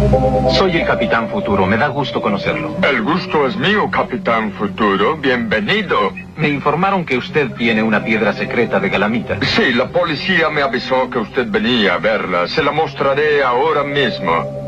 Soy el Capitán Futuro. Me da gusto conocerlo. El gusto es mío, Capitán Futuro. Bienvenido. Me informaron que usted tiene una piedra secreta de Galamita. Sí, la policía me avisó que usted venía a verla. Se la mostraré ahora mismo.